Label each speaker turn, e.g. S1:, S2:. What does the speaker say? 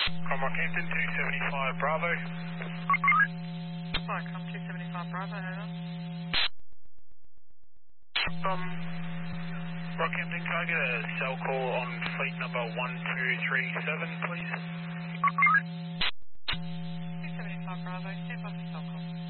S1: Rockhampton 275 Bravo.
S2: Hi, come 275 Bravo, hang on.
S1: Rockhampton, can I get a cell call on fleet number 1237, please?
S2: 275 Bravo, stand by for cell call.